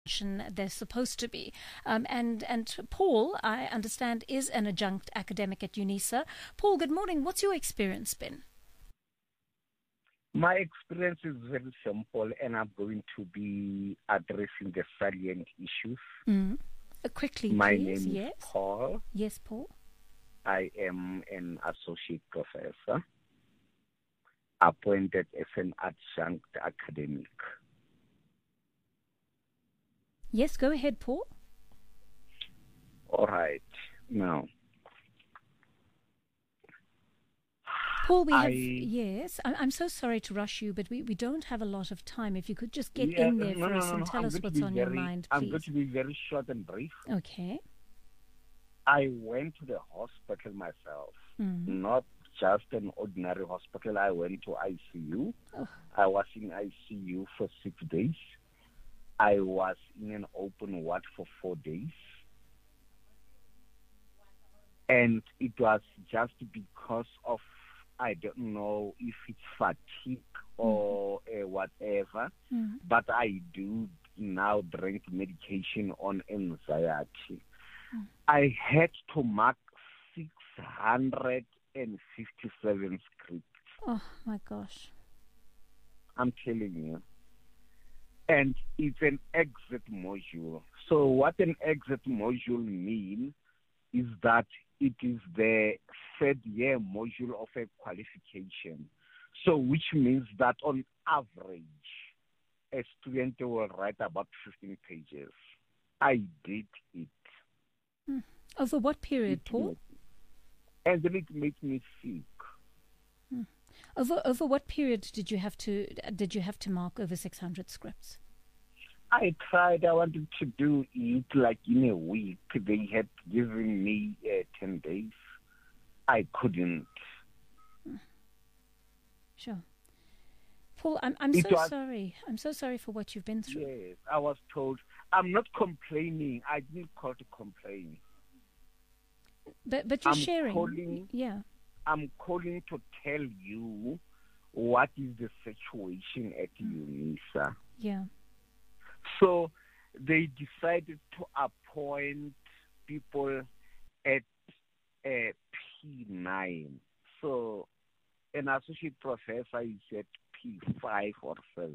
they're supposed to be. And Paul, I understand, is an adjunct academic at UNISA. Paul, good morning. What's your experience been? My experience is very simple, and I'm going to be addressing the salient issues. Quickly, My please. name is Paul. Yes, Paul. I am an associate professor appointed as an adjunct academic. Yes, go ahead, Paul. All right. Now, Paul, I'm so sorry to rush you, but we don't have a lot of time. If you could just get in there for us and tell us what's on your mind, please. I'm going to be very short and brief. Okay. I went to the hospital myself, not just an ordinary hospital. I went to ICU. Oh. I was in ICU for 6 days. I was in an open ward for 4 days. And it was just because of, I don't know if it's fatigue or whatever, but I do now drink medication on anxiety. I had to mark 657 scripts. Oh, my gosh. I'm telling you. And it's an exit module. So what an exit module means is that it is the third year module of a qualification. So which means that on average, a student will write about 15 pages. I did it. Over what period, Paul? And then it made me sick. Over what period did you have to mark over 600 scripts? I tried. I wanted to do it like in a week. They had given me 10 days. I couldn't. Sure. Paul, I'm sorry. I'm so sorry for what you've been through. Yes, I was told. I'm not complaining. I didn't call to complain. But you're sharing. I'm calling to tell you what is the situation at UNISA. Yeah. So they decided to appoint people at P9. So an associate professor is at P5 or 7.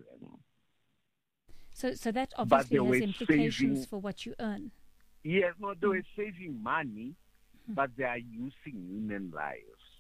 So that obviously has implications for what you earn. Yes, no, they were saving money, but they are using human lives.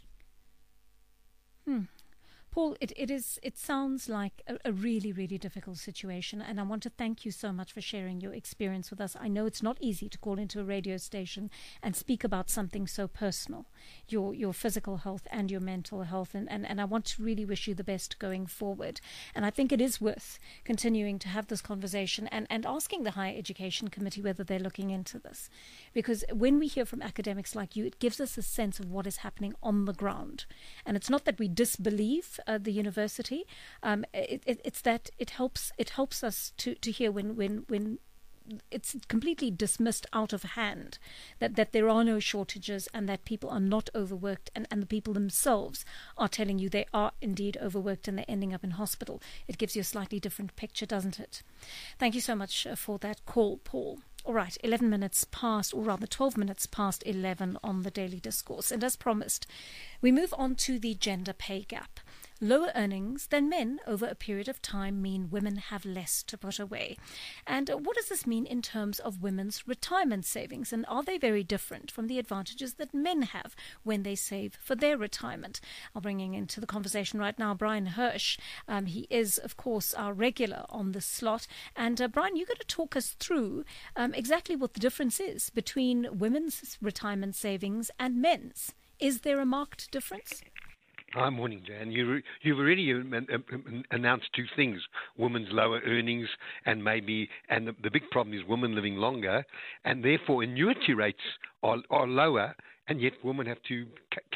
Paul, it sounds like a really, really difficult situation, and I want to thank you so much for sharing your experience with us. I know it's not easy to call into a radio station and speak about something so personal, your physical health and your mental health, and I want to really wish you the best going forward. And I think it is worth continuing to have this conversation and asking the Higher Education Committee whether they're looking into this. Because when we hear from academics like you, it gives us a sense of what is happening on the ground. And it's not that we disbelieve the university. It's that it helps us to hear when it's completely dismissed out of hand that there are no shortages and that people are not overworked, and the people themselves are telling you they are indeed overworked and they're ending up in hospital. It gives you a slightly different picture, doesn't it? Thank you so much for that call, Paul. All right, 11 minutes past, or rather 12 minutes past 11 on the Daily Discourse. And as promised, we move on to the gender pay gap. Lower earnings than men over a period of time mean women have less to put away. And what does this mean in terms of women's retirement savings? And are they very different from the advantages that men have when they save for their retirement? I'm bringing into the conversation right now Brian Hirsch. He is, of course, our regular on the slot. And Brian, you're going to talk us through exactly what the difference is between women's retirement savings and men's. Is there a marked difference? Hi, morning, Jan. You've already announced two things: women's lower earnings, and the big problem is women living longer, and therefore annuity rates are lower, and yet women have to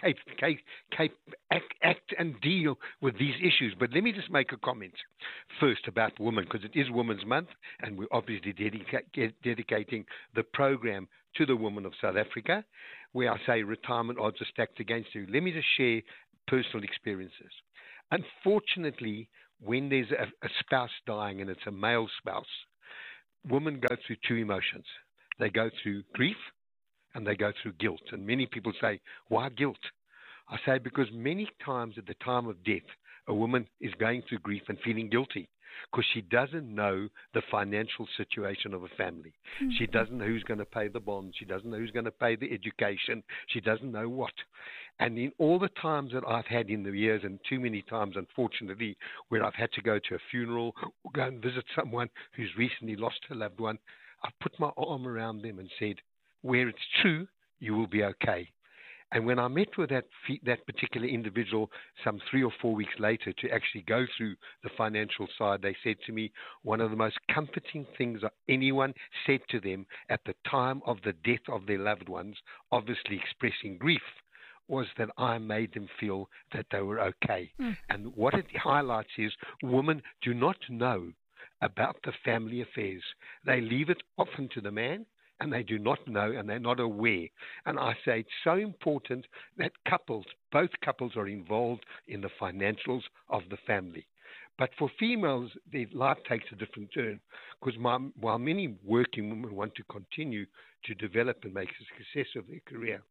act and deal with these issues. But let me just make a comment first about women, because it is Women's Month, and we're obviously dedicating the program to the women of South Africa, where I say retirement odds are stacked against you. Let me just share personal experiences. Unfortunately, when there's a spouse dying and it's a male spouse, women go through two emotions. They go through grief and they go through guilt. And many people say, why guilt? I say because many times at the time of death, a woman is going through grief and feeling guilty because she doesn't know the financial situation of a family. Mm-hmm. She doesn't know who's going to pay the bonds. She doesn't know who's going to pay the education. She doesn't know what. And in all the times that I've had in the years, and too many times, unfortunately, where I've had to go to a funeral or go and visit someone who's recently lost a loved one, I've put my arm around them and said, where it's true, you will be okay. And when I met with that particular individual some 3 or 4 weeks later to actually go through the financial side, they said to me, one of the most comforting things anyone said to them at the time of the death of their loved ones, obviously expressing grief, was that I made them feel that they were okay. Mm. And what it highlights is women do not know about the family affairs. They leave it often to the man, and they do not know, and they're not aware. And I say it's so important that both couples are involved in the financials of the family. But for females, their life takes a different turn, because while many working women want to continue to develop and make a success of their career,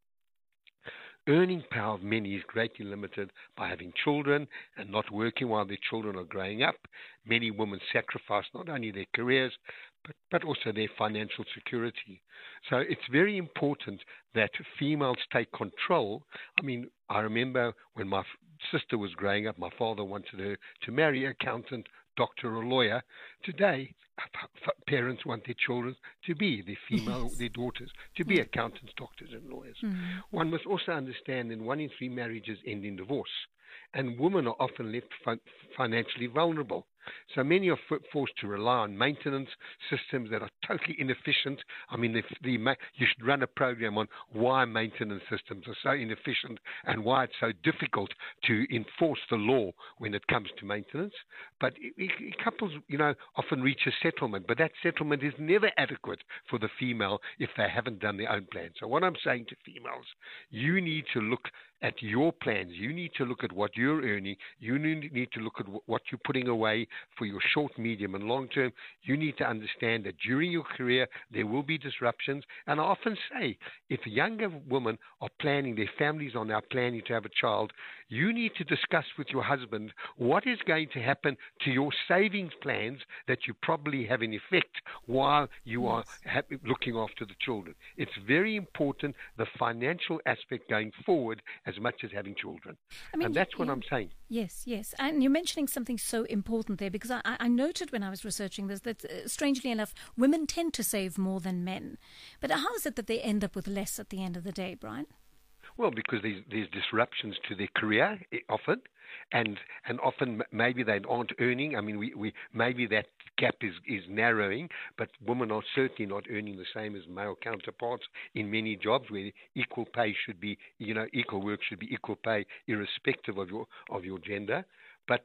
earning power of many is greatly limited by having children and not working while their children are growing up. Many women sacrifice not only their careers, but also their financial security. So it's very important that females take control. I mean, I remember when my sister was growing up, my father wanted her to marry an accountant, doctor, or lawyer. Today, parents want their children to be, their female, their daughters, to be accountants, doctors, and lawyers. Mm-hmm. One must also understand that 1 in 3 marriages end in divorce, and women are often left financially vulnerable. So many are forced to rely on maintenance systems that are totally inefficient. I mean, you should run a program on why maintenance systems are so inefficient and why it's so difficult to enforce the law when it comes to maintenance. But couples, often reach a settlement, but that settlement is never adequate for the female if they haven't done their own plan. So what I'm saying to females, you need to look at your plans. You need to look at what you're earning. You need to look at what you're putting away for your short, medium, and long term. You need to understand that during your career, there will be disruptions. And I often say, if younger women are planning, their families are now planning to have a child, you need to discuss with your husband what is going to happen to your savings plans that you probably have in effect while you are looking after the children. It's very important, the financial aspect going forward, as much as having children. And that's what I'm saying. Yes. And you're mentioning something so important there, because I noted when I was researching this that, strangely enough, women tend to save more than men. But how is it that they end up with less at the end of the day, Brian? Well, because there's disruptions to their career often, and often maybe they aren't earning. I mean, we maybe that gap is narrowing, but women are certainly not earning the same as male counterparts in many jobs where equal pay should be, equal work should be equal pay irrespective of your gender. But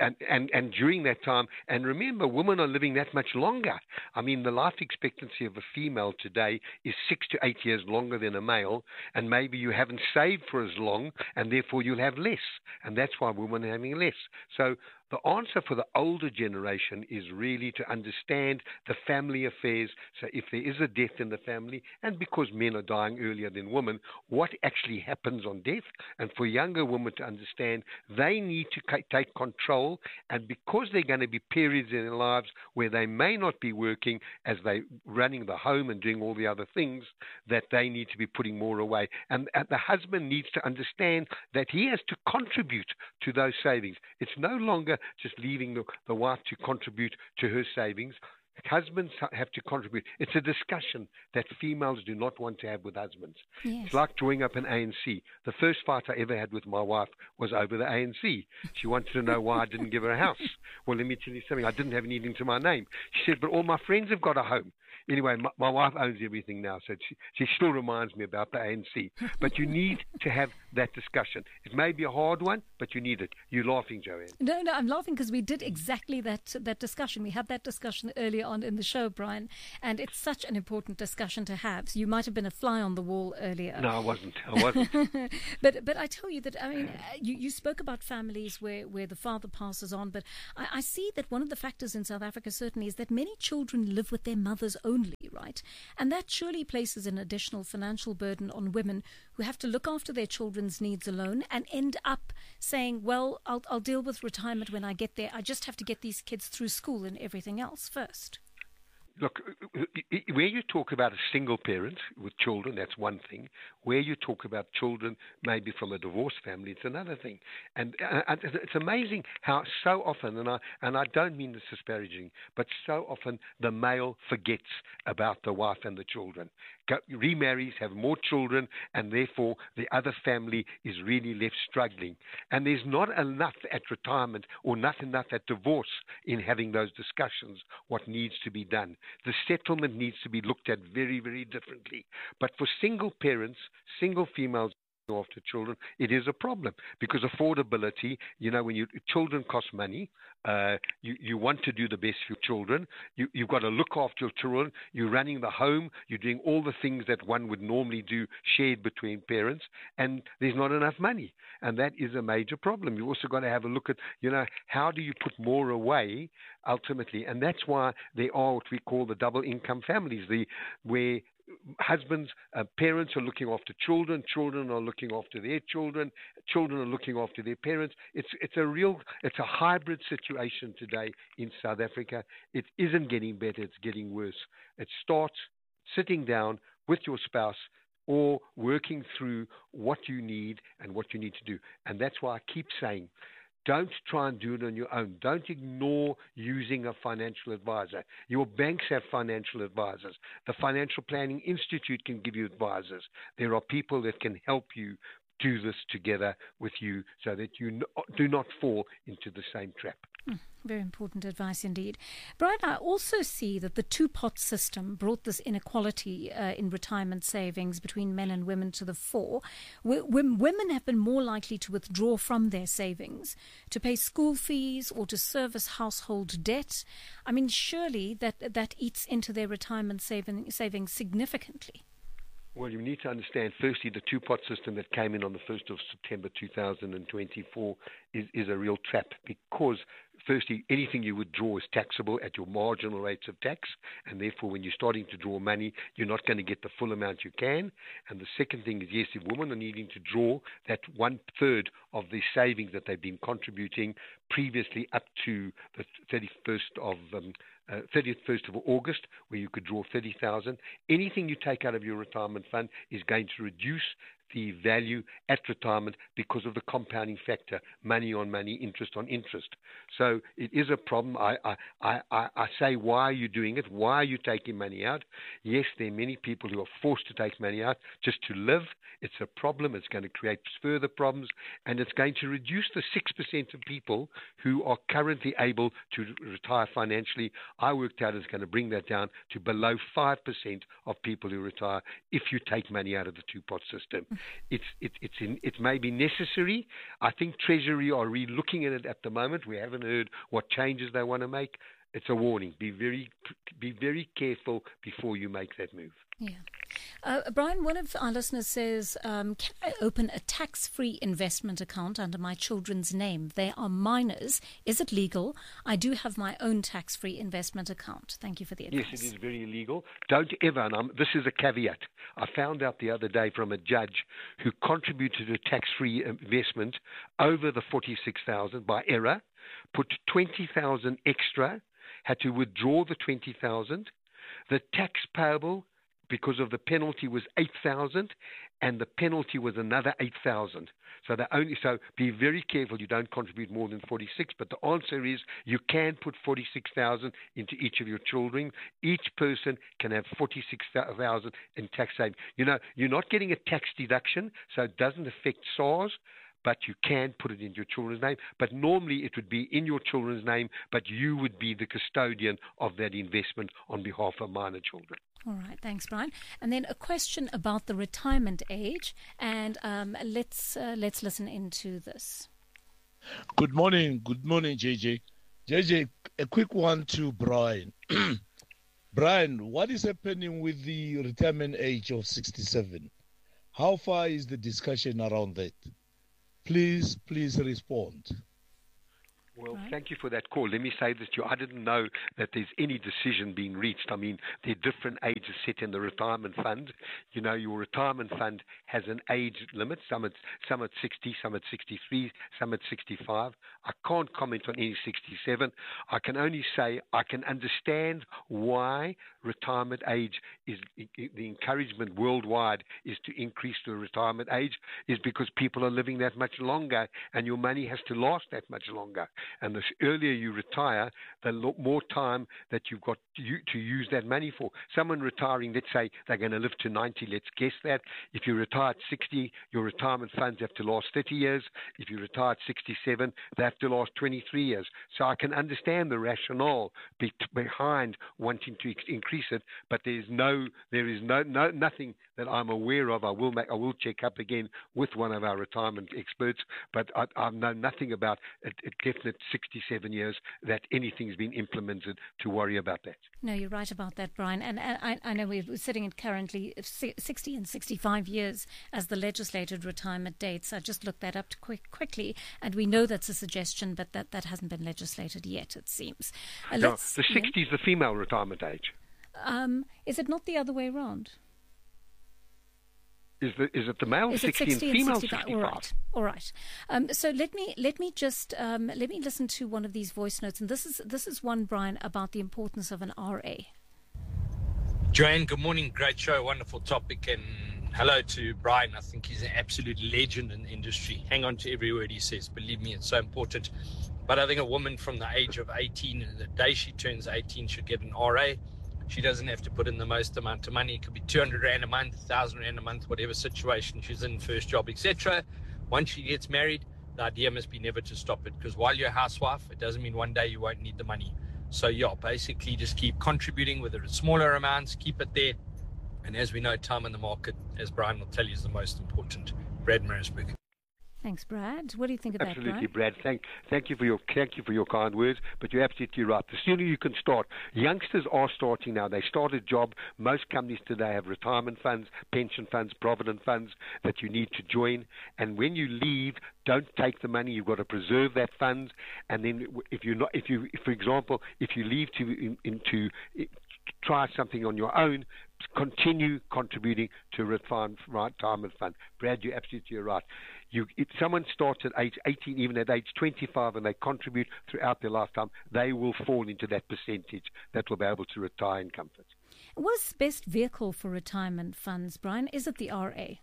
and during that time, and remember, women are living that much longer. I mean, the life expectancy of a female today is 6 to 8 years longer than a male, and maybe you haven't saved for as long, and therefore you'll have less, and that's why women are having less. So the answer for the older generation is really to understand the family affairs. So if there is a death in the family, and because men are dying earlier than women, what actually happens on death? And for younger women to understand, they need to take control. And because there are going to be periods in their lives where they may not be working as they running the home and doing all the other things, that they need to be putting more away. And the husband needs to understand that he has to contribute to those savings. It's no longer just leaving the wife to contribute to her savings. Husbands have to contribute. It's a discussion that females do not want to have with husbands. Yes. It's like drawing up an ANC. The first fight I ever had with my wife was over the ANC. She wanted to know why I didn't give her a house. Well, let me tell you something. I didn't have anything to my name. She said, but all my friends have got a home. anyway, my wife owns everything now, so she still reminds me about the ANC. But you need to have that discussion. It may be a hard one, but you need it. You're laughing, Joanne. No, I'm laughing because we did exactly that discussion. We had that discussion earlier on in the show, Brian, and it's such an important discussion to have. So you might have been a fly on the wall earlier. No, I wasn't. But I tell you that, I mean, you spoke about families where the father passes on, but I see that one of the factors in South Africa certainly is that many children live with their mothers only, right? And that surely places an additional financial burden on women who have to look after their children's needs alone and end up saying, well, I'll deal with retirement when I get there. I just have to get these kids through school and everything else first. Look, where you talk about a single parent with children, that's one thing. Where you talk about children maybe from a divorced family, it's another thing. And it's amazing how so often, and I don't mean this disparaging, but so often the male forgets about the wife and the children. Remarries, have more children, and therefore the other family is really left struggling. And there's not enough at retirement or not enough at divorce in having those discussions, what needs to be done. The settlement needs to be looked at very, very differently. But for single parents, single females after children, it is a problem because affordability, when children cost money, you want to do the best for your children. You've got to look after your children. You're running the home. You're doing all the things that one would normally do shared between parents, and there's not enough money. And that is a major problem. You've also got to have a look at, how do you put more away ultimately? And that's why there are what we call the double income families, where husbands, parents are looking after children, children are looking after their children, children are looking after their parents. It's a hybrid situation today in South Africa. It isn't getting better, it's getting worse. It starts sitting down with your spouse or working through what you need and what you need to do. And that's why I keep saying, don't try and do it on your own. Don't ignore using a financial advisor. Your banks have financial advisors. The Financial Planning Institute can give you advisors. There are people that can help you do this together with you so that you do not fall into the same trap. Very important advice indeed. Brian, I also see that the two-pot system brought this inequality in retirement savings between men and women to the fore. Women have been more likely to withdraw from their savings to pay school fees or to service household debt. I mean, surely that eats into their retirement savings significantly. Well, you need to understand, firstly, the two-pot system that came in on the 1st of September 2024 is a real trap because, firstly, anything you withdraw is taxable at your marginal rates of tax, and therefore when you're starting to draw money, you're not going to get the full amount you can. And the second thing is, yes, if women are needing to draw that 1/3 of the savings that they've been contributing previously up to the 31st of August, where you could draw 30,000. Anything you take out of your retirement fund is going to reduce the value at retirement because of the compounding factor, money on money, interest on interest. So it is a problem. I say, why are you doing it? Why are you taking money out? Yes, there are many people who are forced to take money out just to live. It's a problem. It's going to create further problems, and it's going to reduce the 6% of people who are currently able to retire financially. I worked out it's going to bring that down to below 5% of people who retire if you take money out of the two-pot system. It may be necessary. I think Treasury are re-looking at it at the moment. We haven't heard what changes they want to make. It's a warning. Be very careful before you make that move. Yeah. Brian, one of our listeners says, can I open a tax-free investment account under my children's name? They are minors. Is it legal? I do have my own tax-free investment account. Thank you for the advice. Yes, it is very illegal. Don't ever, and this is a caveat. I found out the other day from a judge who contributed a tax-free investment over the 46,000 by error, put 20,000 extra, had to withdraw the 20,000. The tax payable because of the penalty was 8,000, and the penalty was another 8,000. So be very careful you don't contribute more than 46. But the answer is you can put 46,000 into each of your children. Each person can have 46,000 in tax savings. You're not getting a tax deduction, so it doesn't affect SARS. but you can put it in your children's name. But normally it would be in your children's name, but you would be the custodian of that investment on behalf of minor children. All right, thanks, Brian. And then a question about the retirement age, and let's listen into this. Good morning, JJ. JJ, a quick one to Brian. Brian, what is happening with the retirement age of 67? How far is the discussion around that? Please respond. Well, thank you for that call. Let me say this to you. I didn't know that there's any decision being reached. I mean, there are different ages set in the retirement fund. You know, your retirement fund has an age limit. Some at 60, some at 63, some at 65. I can't comment on any 67. I can only say I can understand why retirement age is the encouragement worldwide is to increase the retirement age is because people are living that much longer and your money has to last that much longer. And the earlier you retire, the more time that you've got to use that money for. Someone retiring, let's say they're going to live to 90, let's guess that. If you retire at 60, your retirement funds have to last 30 years. If you retire at 67, they have to last 23 years. So I can understand the rationale behind wanting to increase it, but there is nothing that I'm aware of. I will check up again with one of our retirement experts, but I know nothing about a definite 67 years that anything's been implemented to worry about that. No, you're right about that, Brian. And I know we're sitting at currently 60 and 65 years as the legislated retirement dates. I just looked that up quickly, and we know that's a suggestion, but that hasn't been legislated yet, it seems. No, the 60 is the female retirement age. Is it not the other way around? Is it the male 60 and female 65? All right. So let me listen to one of these voice notes, and this is one, Brian, about the importance of an RA. Joanne, good morning. Great show, wonderful topic, and hello to Brian. I think he's an absolute legend in the industry. Hang on to every word he says. Believe me, it's so important. But I think a woman from the age of 18, the day she turns 18, should get an RA. She doesn't have to put in the most amount of money. It could be 200 Rand a month, 1,000 Rand a month, whatever situation she's in, first job, etc. Once she gets married, the idea must be never to stop it, because while you're a housewife, it doesn't mean one day you won't need the money. So yeah, basically just keep contributing, whether it's smaller amounts, keep it there. And as we know, time in the market, as Brian will tell you, is the most important. Brad Marisburg. Thanks, Brad. What do you think of Absolutely, that, Brad? Thank you for your kind words. But you're absolutely right. The sooner you can start, youngsters are starting now. They start a job. Most companies today have retirement funds, pension funds, provident funds that you need to join. And when you leave, don't take the money. You've got to preserve that fund. And then, for example, if you leave to try something on your own, continue contributing to a retirement fund. Brad, you're absolutely right. If someone starts at age 18, even at age 25, and they contribute throughout their lifetime, they will fall into that percentage that will be able to retire in comfort. What is the best vehicle for retirement funds, Brian? Is it the RA?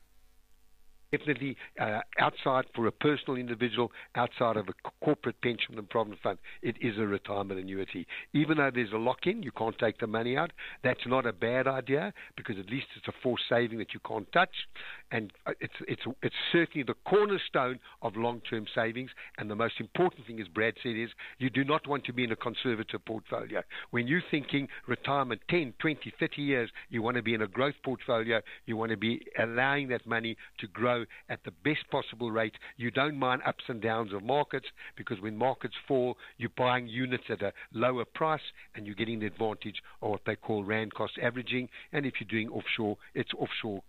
Definitely outside for a personal individual, outside of a corporate pension and provident fund, it is a retirement annuity. Even though there's a lock-in, you can't take the money out. That's not a bad idea, because at least it's a forced saving that you can't touch, and it's certainly the cornerstone of long-term savings. And the most important thing, as Brad said, is you do not want to be in a conservative portfolio. When you're thinking retirement 10, 20, 30 years, you want to be in a growth portfolio. You want to be allowing that money to grow at the best possible rate. You don't mind ups and downs of markets, because when markets fall, you're buying units at a lower price and you're getting the advantage of what they call rand cost averaging. And if you're doing offshore, it's offshore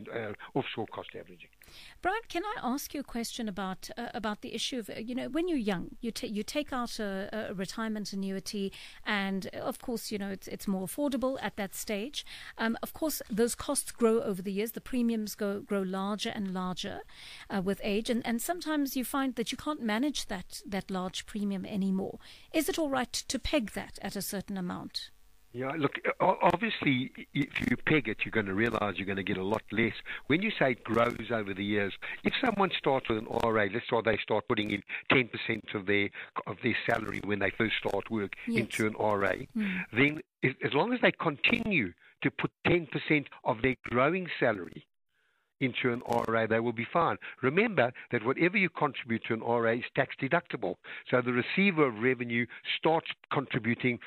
cost averaging. Brian, can I ask you a question about the issue of, when you're young, you take out a retirement annuity, and of course, it's more affordable at that stage. Of course, those costs grow over the years. The premiums grow larger and larger with age, and sometimes you find that you can't manage that large premium anymore. Is it all right to peg that at a certain amount? Yeah, look, obviously, if you peg it, you're going to realize you're going to get a lot less. When you say it grows over the years, if someone starts with an RA, let's say they start putting in 10% of their salary when they first start work into an RA, then as long as they continue to put 10% of their growing salary into an RA, they will be fine. Remember that whatever you contribute to an RA is tax deductible. So the receiver of revenue starts contributing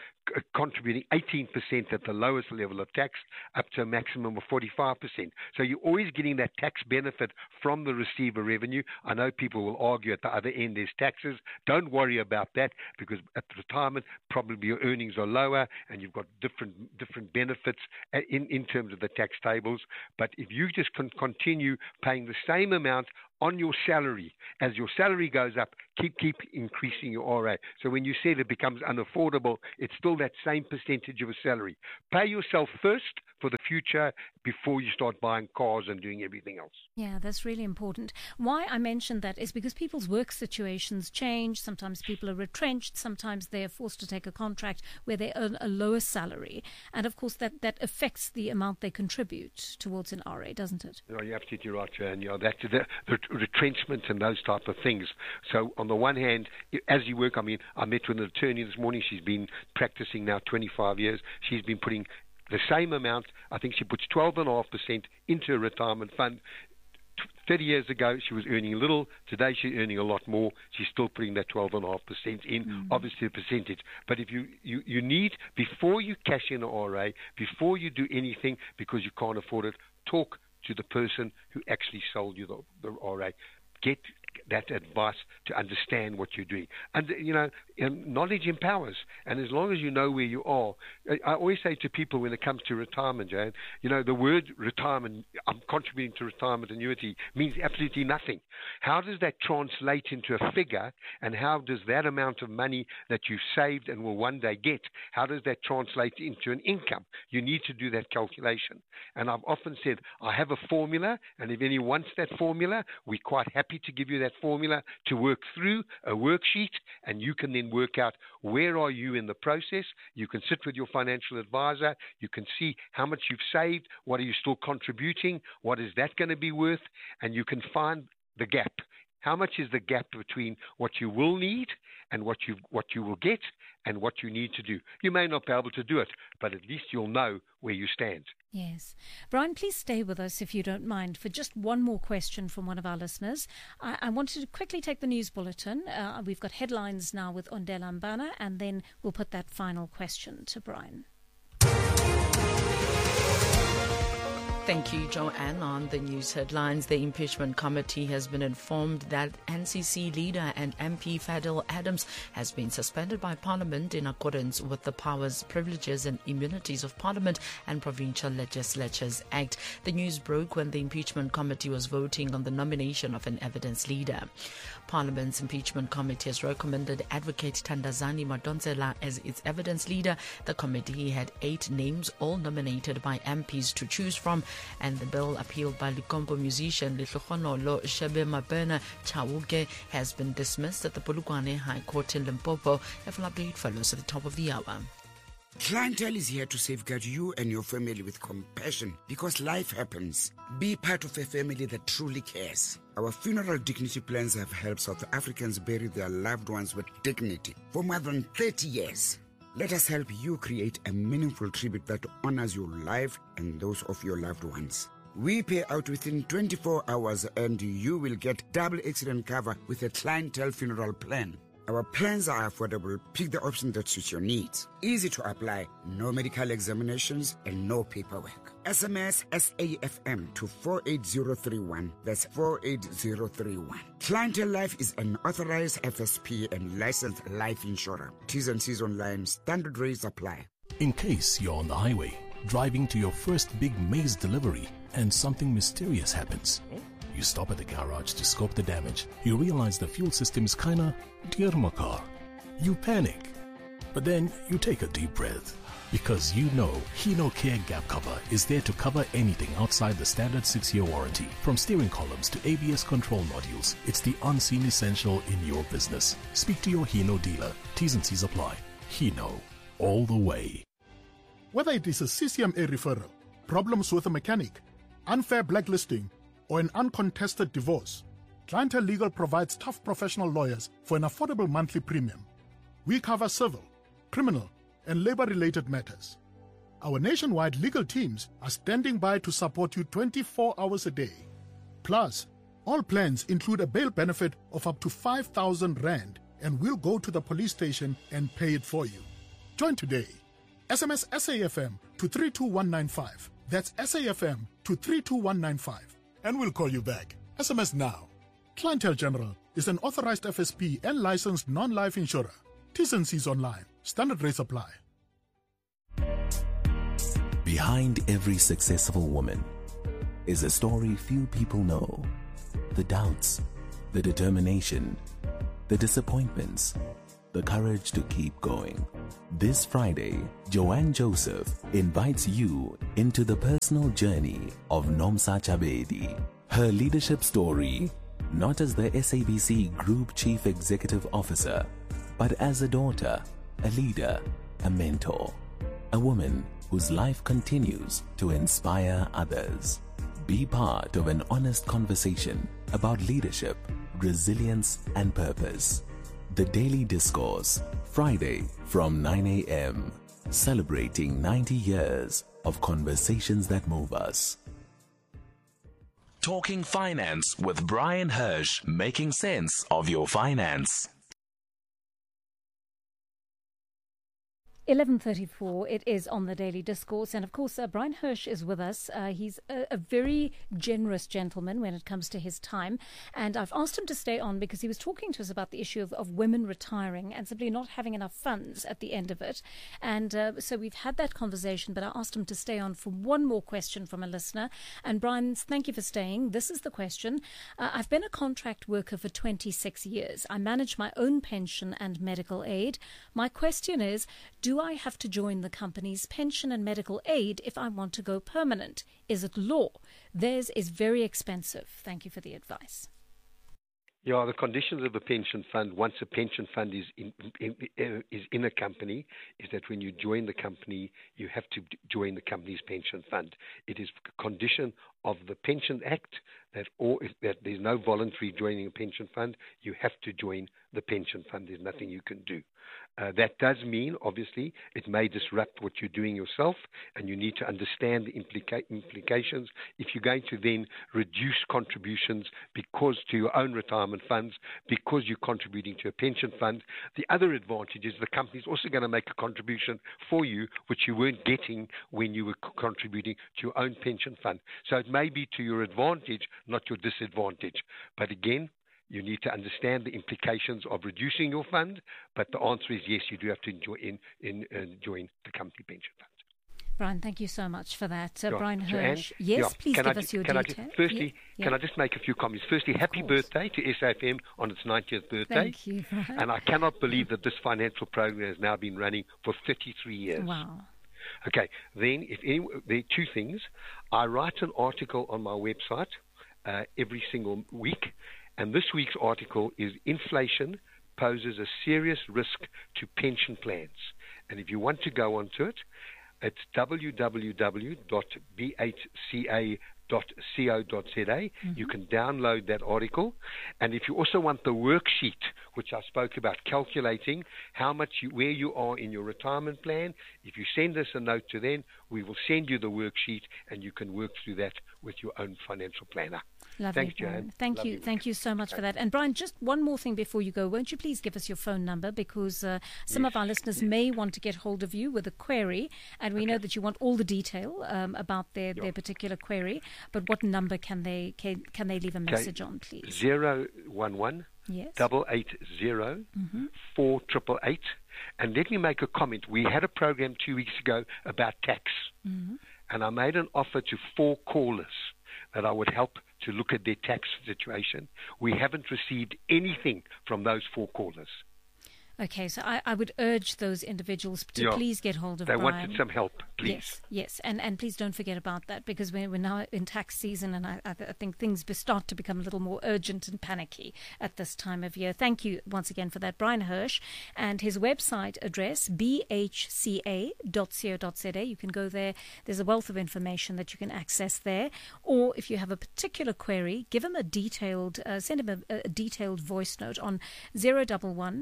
18% at the lowest level of tax up to a maximum of 45%. So you're always getting that tax benefit from the receiver revenue. I know people will argue at the other end there's taxes. Don't worry about that, because at retirement probably your earnings are lower and you've got different benefits in terms of the tax tables. But if you just continue paying the same amount on your salary, as your salary goes up, keep increasing your RA. So when you said it becomes unaffordable, it's still that same percentage of a salary. Pay yourself first for the future before you start buying cars and doing everything else. Yeah, that's really important. Why I mentioned that is because people's work situations change. Sometimes people are retrenched. Sometimes they're forced to take a contract where they earn a lower salary. And, of course, that affects the amount they contribute towards an RA, doesn't it? No, you're absolutely right, Joanne. That's the retrenchment and those type of things. So on the one hand, as you work, I met with an attorney this morning. She's been practicing now 25 years. She's been putting the same amount. I think she puts 12.5% into a retirement fund. 30 years ago, she was earning little. Today, she's earning a lot more. She's still putting that 12.5% in, obviously a percentage. But if you need, before you cash in an RA, before you do anything because you can't afford it, talk to the person who actually sold you the RA. Get that advice to understand what you're doing. And, knowledge empowers. And as long as you know where you are, I always say to people when it comes to retirement, Jane, the word retirement, I'm contributing to retirement annuity, means absolutely nothing. How does that translate into a figure, and how does that amount of money that you've saved and will one day get, how does that translate into an income? You need to do that calculation. And I've often said, I have a formula, and if anyone wants that formula, we're quite happy to give you that formula to work through a worksheet, and you can then work out where are you in the process. You can sit with your financial advisor. You can see how much you've saved. What are you still contributing? What is that going to be worth? And you can find the gap. How much is the gap between what you will need and what you will get and what you need to do? You may not be able to do it, but at least you'll know where you stand. Yes. Brian, please stay with us, if you don't mind, for just one more question from one of our listeners. I wanted to quickly take the news bulletin. We've got headlines now with Ondela Mbana, and then we'll put that final question to Brian. Thank you, Joanne. On the news headlines, the impeachment committee has been informed that NCC leader and MP Fadil Adams has been suspended by Parliament in accordance with the Powers, Privileges and Immunities of Parliament and Provincial Legislatures Act. The news broke when the impeachment committee was voting on the nomination of an evidence leader. Parliament's impeachment committee has recommended Advocate Thandazani Madonsela as its evidence leader. The committee had 8 names, all nominated by MPs to choose from, and the bill appealed by Likompo musician Litlogonolo Shebe Mabena Chauke has been dismissed at the Polokwane High Court in Limpopo. A full update follows at the top of the hour. Clientele is here to safeguard you and your family with compassion because life happens. Be part of a family that truly cares. Our funeral dignity plans have helped South Africans bury their loved ones with dignity for more than 30 years. Let us help you create a meaningful tribute that honors your life and those of your loved ones. We pay out within 24 hours and you will get double accident cover with a clientele funeral plan. Our plans are affordable. Pick the option that suits your needs. Easy to apply, no medical examinations and no paperwork. SMS SAFM to 48031. That's 48031. Clientele Life is an authorized FSP and licensed life insurer. T's and C's online. Standard rates apply. In case you're on the highway, driving to your first big maize delivery, and something mysterious happens. You stop at the garage to scope the damage. You realize the fuel system is kinda dear my car. You panic. But then you take a deep breath. Because you know Hino Care Gap Cover is there to cover anything outside the standard 6-year warranty. From steering columns to ABS control modules, it's the unseen essential in your business. Speak to your Hino dealer. T's and C's apply. Hino, all the way. Whether it is a CCMA referral, problems with a mechanic, unfair blacklisting, or an uncontested divorce, Clientele Legal provides tough professional lawyers for an affordable monthly premium. We cover civil, criminal, and labor-related matters. Our nationwide legal teams are standing by to support you 24 hours a day. Plus, all plans include a bail benefit of up to 5,000 Rand and we'll go to the police station and pay it for you. Join today. SMS SAFM to 32195. That's SAFM to 32195. And we'll call you back. SMS now. Clientele General is an authorized FSP and licensed non-life insurer. T's and C's online. Standard rates apply. Behind every successful woman is a story few people know. The doubts, the determination, the disappointments, the courage to keep going. This Friday, Joanne Joseph invites you into the personal journey of Nomsa Chabedi. Her leadership story, not as the SABC Group Chief Executive Officer, but as a daughter, a leader, a mentor, a woman whose life continues to inspire others. Be part of an honest conversation about leadership, resilience, and purpose. The Daily Discourse, Friday from 9 a.m. Celebrating 90 years of conversations that move us. Talking Finance with Brian Hirsch, making sense of your finance. 11:34, it is on the Daily Discourse, and of course Brian Hirsch is with us. He's a very generous gentleman when it comes to his time, and I've asked him to stay on because he was talking to us about the issue of women retiring and simply not having enough funds at the end of it, and so we've had that conversation, but I asked him to stay on for one more question from a listener. And Brian, thank you for staying. This is the question. I've been a contract worker for 26 years. I manage my own pension and medical aid. My question is, do I have to join the company's pension and medical aid if I want to go permanent? Is it law? Theirs is very expensive. Thank you for the advice. Yeah, the conditions of a pension fund, once a pension fund is in a company, is that when you join the company, you have to join the company's pension fund. It is a condition of the Pension Act that there's no voluntary joining a pension fund. You have to join the pension fund. There's nothing you can do. That does mean, obviously, it may disrupt what you're doing yourself, and you need to understand the implications. If you're going to then reduce contributions because to your own retirement funds, because you're contributing to a pension fund, the other advantage is the company's also going to make a contribution for you, which you weren't getting when you were contributing to your own pension fund. So it may be to your advantage, not your disadvantage. But again, you need to understand the implications of reducing your fund, but the answer is yes, you do have to join the company pension fund. Brian, thank you so much for that. Yeah. Brian Hirsch, Joanne, yes, please give us your details. Can I just make a few comments? Firstly, happy birthday to SAFM on its 90th birthday. Thank you, Brian. And I cannot believe that this financial program has now been running for 33 years. Wow. Okay, then there are two things. I write an article on my website every single week, and this week's article is Inflation Poses a Serious Risk to Pension Plans. And if you want to go onto it, it's www.bhca.co.za. You can download that article. And if you also want the worksheet, which I spoke about, calculating how much where you are in your retirement plan, if you send us a note to them, we will send you the worksheet, and you can work through that with your own financial planner. Lovely, Thanks, Brian. Joanne. Thank you so much for that. And Brian, just one more thing before you go. Won't you please give us your phone number, because some of our listeners may want to get hold of you with a query, and we know that you want all the detail about their particular query. But what number can they leave a message on, please? 011 880 4888. And let me make a comment. We had a program 2 weeks ago about tax, and I made an offer to 4 callers that I would help to look at their tax situation. We haven't received anything from those 4 callers. Okay, so I would urge those individuals to please get hold of Brian. They wanted some help, please. Yes, and please don't forget about that, because we're now in tax season, and I think things start to become a little more urgent and panicky at this time of year. Thank you once again for that, Brian Hirsch. And his website address, bhca.co.za. You can go there. There's a wealth of information that you can access there. Or if you have a particular query, give him send him a detailed voice note on 011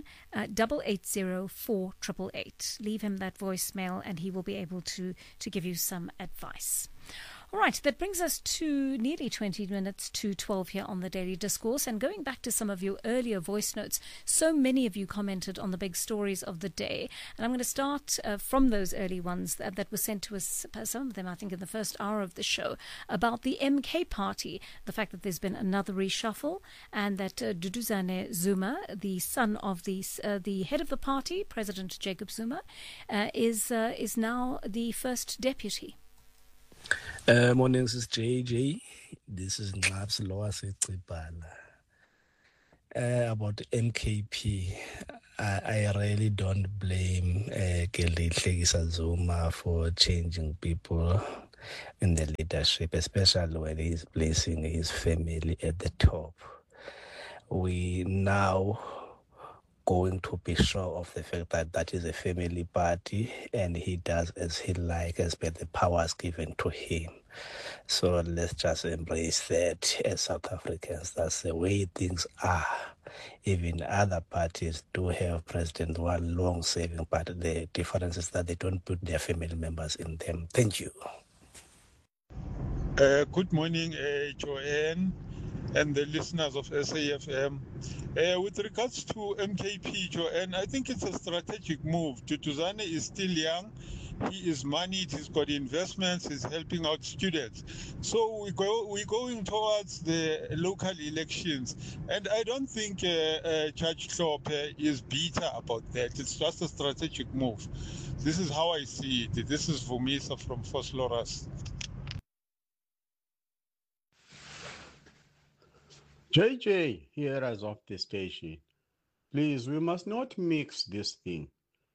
880-4888. Leave him that voicemail, and he will be able to give you some advice. All right, that brings us to nearly 20 minutes to 12 here on the Daily Discourse. And going back to some of your earlier voice notes, so many of you commented on the big stories of the day. And I'm going to start from those early ones that were sent to us, some of them I think in the first hour of the show, about the MK party, the fact that there's been another reshuffle, and that Duduzane Zuma, the son of the head of the party, President Jacob Zuma, is now the first deputy. Morning, this is JJ. This is Nabs Loa Setripala. About MKP, I really don't blame Gelditlekisa Zuma for changing people in the leadership, especially when he's placing his family at the top. We now going to be sure of the fact that that is a family party and he does as he likes as per the powers given to him. So let's just embrace that as South Africans. That's the way things are. Even other parties do have president one long-serving party. The difference is that they don't put their family members in them. Thank you. Good morning, Joanne and the listeners of SAFM. With regards to MKP, Joanne, I think it's a strategic move. Duduzane is still young. He is moneyed, he's got investments, he's helping out students. So we're going towards the local elections. And I don't think Judge Hlophe is bitter about that. It's just a strategic move. This is how I see it. This is Vumisa from Vosloorus. JJ, here as of the station. Please, we must not mix this thing.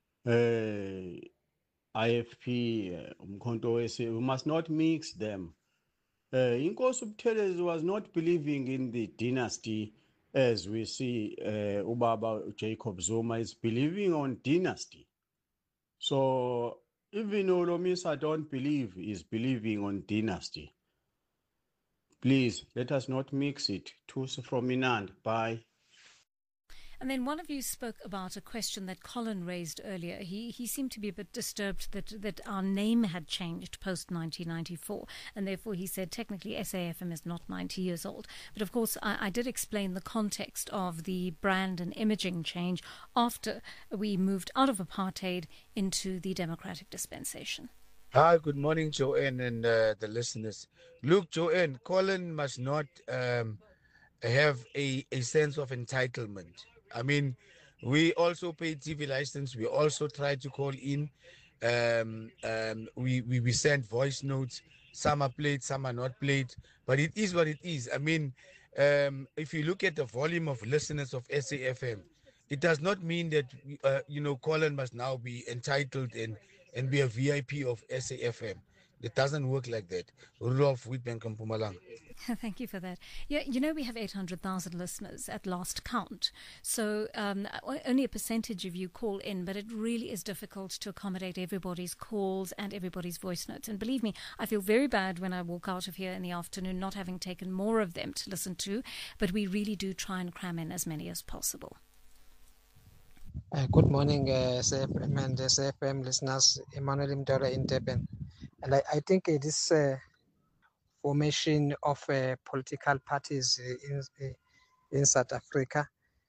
IFP, we must not mix them. Inkosi Buthelezi was not believing in the dynasty as we see Ubaba Jacob Zuma is believing on dynasty. So even Olomisa don't believe is believing on dynasty. Please, let us not mix it. Tools from Inand. Bye. And then one of you spoke about a question that Colin raised earlier. He seemed to be a bit disturbed that our name had changed post-1994, and therefore he said technically SAFM is not 90 years old. But of course, I did explain the context of the brand and imaging change after we moved out of apartheid into the democratic dispensation. Hi, good morning, Joanne and the listeners. Look, Joanne, Colin must not have a sense of entitlement. I mean, we also pay TV license. We also try to call in. We send voice notes. Some are played, some are not played. But it is what it is. I mean, if you look at the volume of listeners of SAFM, it does not mean that, Colin must now be entitled and be a VIP of SAFM. It doesn't work like that. Rudolph Witbank from Mpumalanga. Thank you for that. Yeah, we have 800,000 listeners at last count. So only a percentage of you call in, but it really is difficult to accommodate everybody's calls and everybody's voice notes. And believe me, I feel very bad when I walk out of here in the afternoon not having taken more of them to listen to, but we really do try and cram in as many as possible. Good morning, SAFM and SAFM listeners. Emmanuel Mdora in Durban. And I think this formation of political parties in South Africa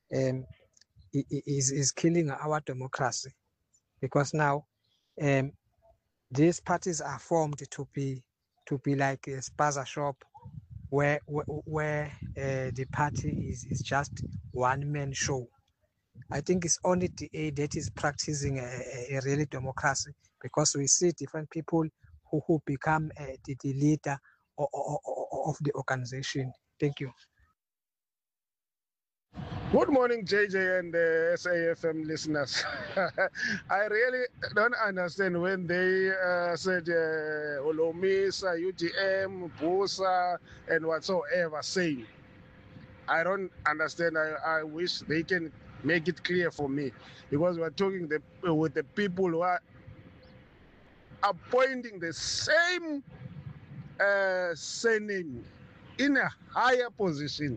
is killing our democracy, because now these parties are formed to be like a spaza shop where the party is just one-man show. I think it's only DA that is practicing a real democracy, because we see different people who become the leader of the organization. Thank you. Good morning, JJ and SAFM listeners. I really don't understand when they said Olomisa, UTM, Busa, and whatsoever saying. I don't understand. I wish they can make it clear for me, because we're talking with the people who are appointing the same surname in a higher position.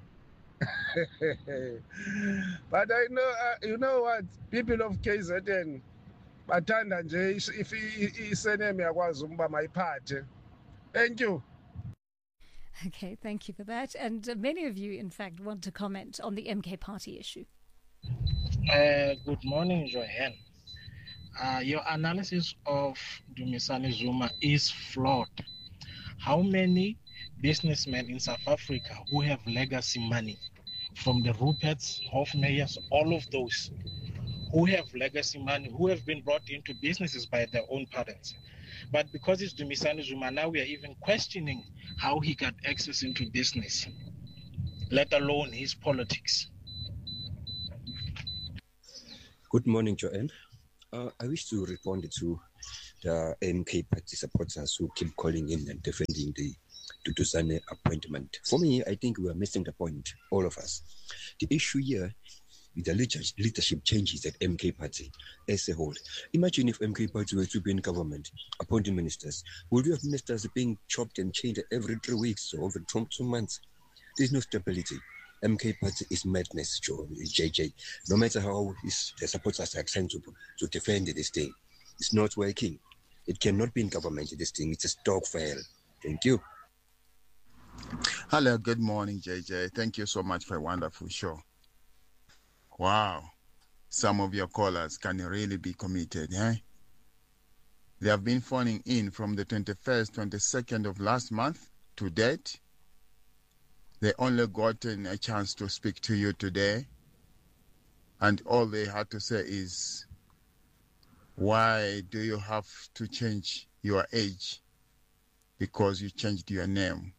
But I know, you know what, people of KZN, bathanda nje if isurname yakwaZuma mayiphathe Thank you. Okay, thank you for that. And many of you, in fact, want to comment on the MK Party issue. Good morning, Joanne. Your analysis of Dumisani Zuma is flawed. How many businessmen in South Africa who have legacy money, from the Ruperts, Hofmeyers, all of those who have legacy money, who have been brought into businesses by their own parents? But because it's Dumisani Zuma, now we are even questioning how he got access into business, let alone his politics. Good morning, Joanne. I wish to respond to the MK Party supporters who keep calling in and defending the Duduzane appointment. For me, I think we are missing the point, all of us. The issue here with the leadership changes at MK Party as a whole. Imagine if MK Party were to be in government, appointing ministers. Would we have ministers being chopped and changed every 3 weeks or over 2 months? There's no stability. MK Party is madness, JJ. No matter how the supporters are trying to defend this thing, it's not working. It cannot be in government, this thing. It's a stock fail. Thank you. Hello, good morning, JJ. Thank you so much for a wonderful show. Wow. Some of your callers can really be committed, eh? They have been phoning in from the 21st, 22nd of last month to date. They only gotten a chance to speak to you today. And all they had to say is, why do you have to change your age? Because you changed your name.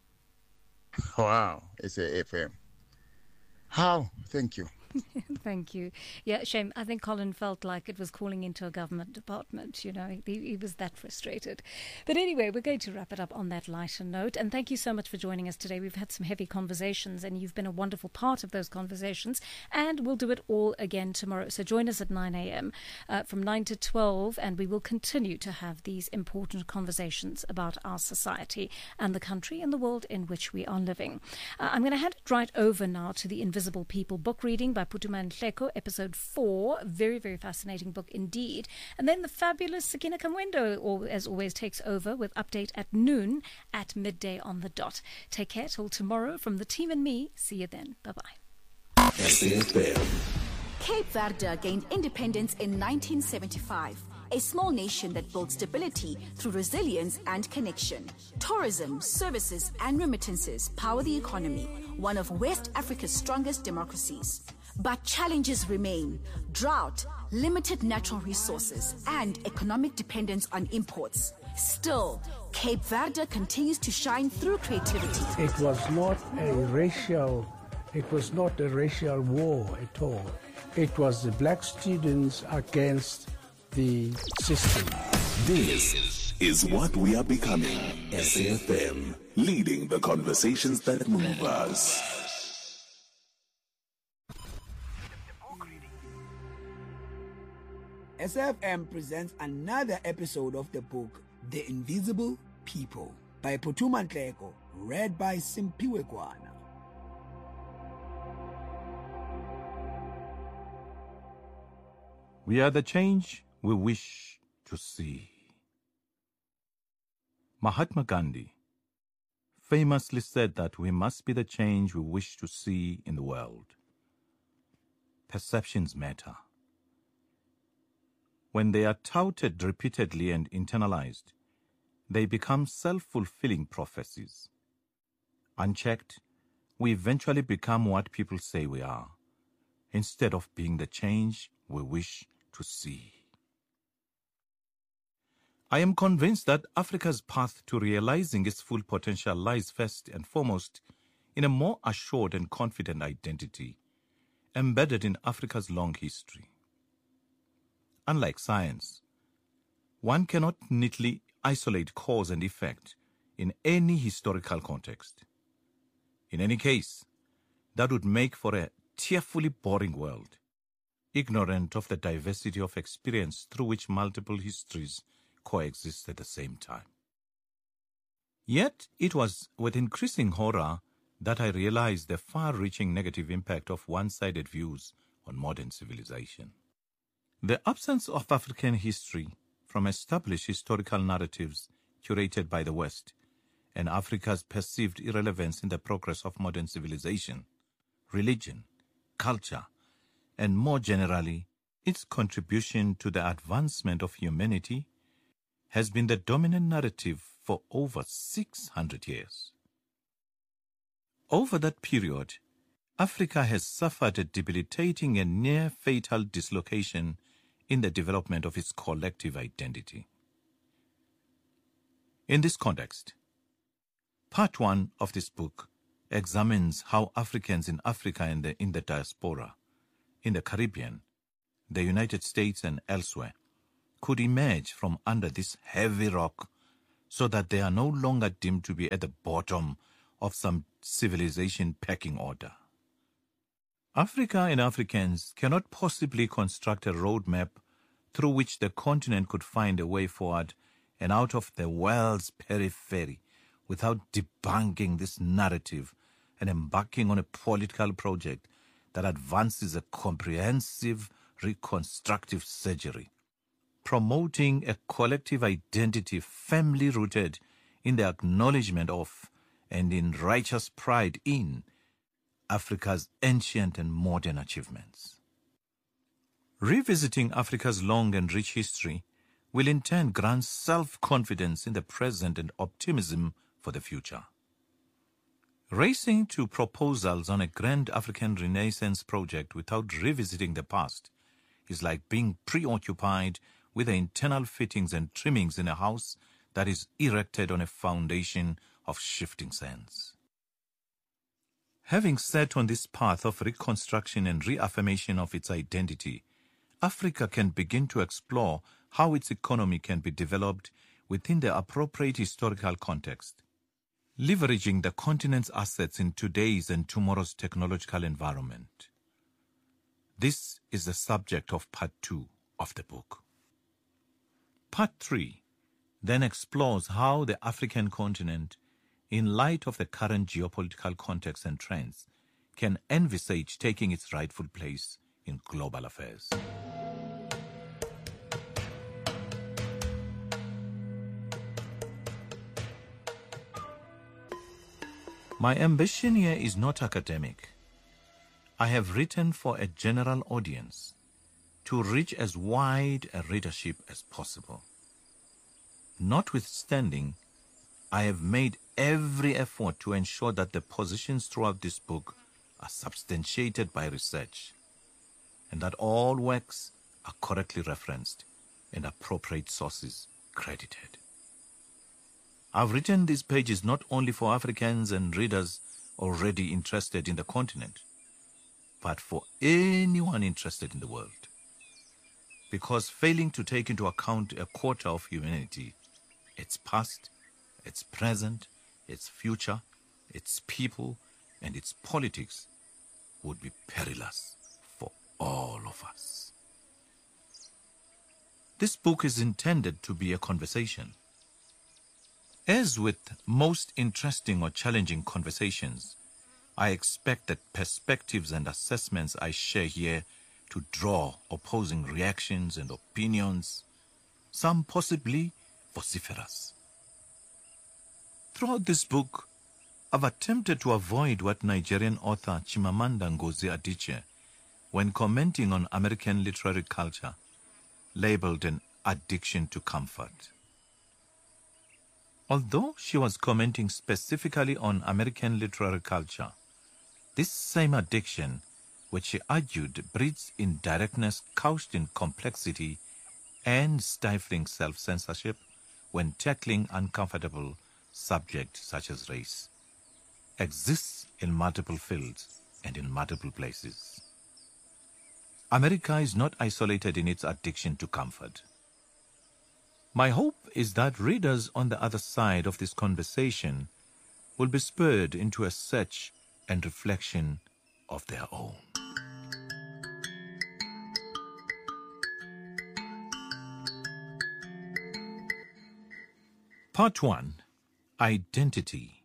Wow, SAFM. How? Thank you. Thank you. Yeah, shame. I think Colin felt like it was calling into a government department. You know, he was that frustrated. But anyway, we're going to wrap it up on that lighter note. And thank you so much for joining us today. We've had some heavy conversations, and you've been a wonderful part of those conversations. And we'll do it all again tomorrow. So join us at 9 a.m. From 9 to 12, and we will continue to have these important conversations about our society and the country and the world in which we are living. I'm going to hand it right over now to the Invisible People book reading by Putuma Nhleko, episode 4. Very, very fascinating book indeed. And then the fabulous Sakina Kamwendo, as always, takes over with update at noon at midday on the dot. Take care till tomorrow from the team and me. See you then. Bye-bye. Cape Verde gained independence in 1975. A small nation that built stability through resilience and connection. Tourism, services, and remittances power the economy, one of West Africa's strongest democracies. But challenges remain: drought, limited natural resources, and economic dependence on imports. Still, Cape Verde continues to shine through creativity. It was not a racial war at all. It was the black students against the system. This is what we are becoming. SAFM, leading the conversations that move us. SAFM presents another episode of the book The Invisible People by Putuma Nhleko, read by Simpiwe Kwana. We are the change we wish to see. Mahatma Gandhi famously said that we must be the change we wish to see in the world. Perceptions matter. When they are touted repeatedly and internalized, they become self-fulfilling prophecies. Unchecked, we eventually become what people say we are, instead of being the change we wish to see. I am convinced that Africa's path to realizing its full potential lies first and foremost in a more assured and confident identity, embedded in Africa's long history. Unlike science, one cannot neatly isolate cause and effect in any historical context. In any case, that would make for a tearfully boring world, ignorant of the diversity of experience through which multiple histories coexist at the same time. Yet, it was with increasing horror that I realized the far-reaching negative impact of one-sided views on modern civilization. The absence of African history from established historical narratives curated by the West and Africa's perceived irrelevance in the progress of modern civilization, religion, culture, and more generally, its contribution to the advancement of humanity has been the dominant narrative for over 600 years. Over that period, Africa has suffered a debilitating and near-fatal dislocation in the development of its collective identity. In this context, Part 1 of this book examines how Africans in Africa and in the diaspora, in the Caribbean, the United States and elsewhere, could emerge from under this heavy rock so that they are no longer deemed to be at the bottom of some civilization pecking order. Africa and Africans cannot possibly construct a roadmap through which the continent could find a way forward and out of the world's periphery without debunking this narrative and embarking on a political project that advances a comprehensive reconstructive surgery, promoting a collective identity firmly rooted in the acknowledgement of and in righteous pride in Africa's ancient and modern achievements. Revisiting Africa's long and rich history will in turn grant self-confidence in the present and optimism for the future. Racing to proposals on a grand African Renaissance project without revisiting the past is like being preoccupied with the internal fittings and trimmings in a house that is erected on a foundation of shifting sands. Having set on this path of reconstruction and reaffirmation of its identity, Africa can begin to explore how its economy can be developed within the appropriate historical context, leveraging the continent's assets in today's and tomorrow's technological environment. This is the subject of Part 2 of the book. Part 3 then explores how the African continent, in light of the current geopolitical context and trends, can envisage taking its rightful place in global affairs. My ambition here is not academic. I have written for a general audience to reach as wide a readership as possible. Notwithstanding, I have made every effort to ensure that the positions throughout this book are substantiated by research and that all works are correctly referenced and appropriate sources credited. I've written these pages not only for Africans and readers already interested in the continent, but for anyone interested in the world. Because failing to take into account a quarter of humanity, its past, its present, its future, its people, and its politics would be perilous for all of us. This book is intended to be a conversation. As with most interesting or challenging conversations, I expect that perspectives and assessments I share here to draw opposing reactions and opinions, some possibly vociferous. Throughout this book, I've attempted to avoid what Nigerian author Chimamanda Ngozi Adichie, when commenting on American literary culture, labeled an addiction to comfort. Although she was commenting specifically on American literary culture, this same addiction, which she argued breeds indirectness couched in complexity and stifling self-censorship when tackling uncomfortable subjects such as race, exists in multiple fields and in multiple places. America is not isolated in its addiction to comfort. My hope is that readers on the other side of this conversation will be spurred into a search and reflection of their own. Part 1. Identity.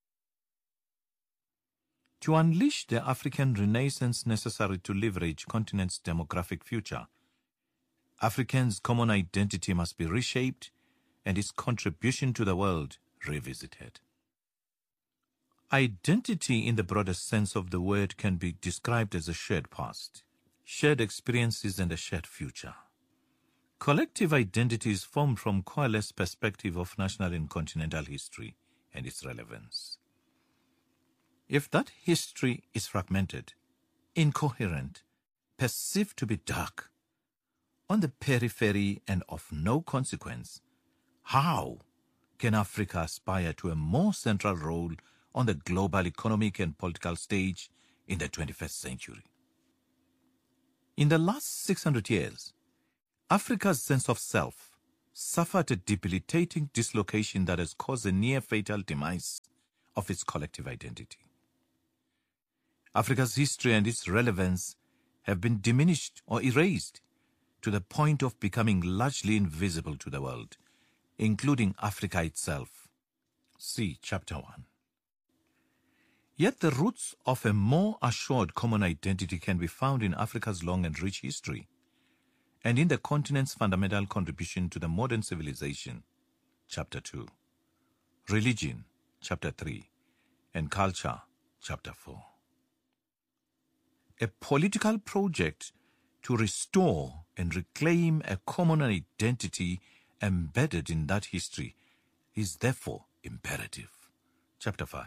To unleash the African Renaissance necessary to leverage continent's demographic future, Africans' common identity must be reshaped and its contribution to the world revisited. Identity in the broadest sense of the word can be described as a shared past, shared experiences, and a shared future. Collective identity is formed from coalesced perspective of national and continental history and its relevance. If that history is fragmented, incoherent, perceived to be dark, on the periphery and of no consequence, how can Africa aspire to a more central role on the global economic and political stage in the 21st century? In the last 600 years, Africa's sense of self suffered a debilitating dislocation that has caused a near-fatal demise of its collective identity. Africa's history and its relevance have been diminished or erased to the point of becoming largely invisible to the world, including Africa itself. See Chapter 1. Yet the roots of a more assured common identity can be found in Africa's long and rich history, and in the continent's fundamental contribution to the modern civilization, Chapter 2, Religion, Chapter 3, and Culture, Chapter 4. A political project to restore and reclaim a common identity embedded in that history is therefore imperative. Chapter 5.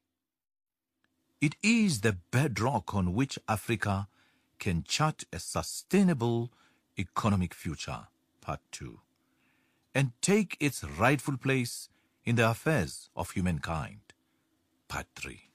It is the bedrock on which Africa can chart a sustainable economic future, Part 2, and take its rightful place in the affairs of humankind, Part 3.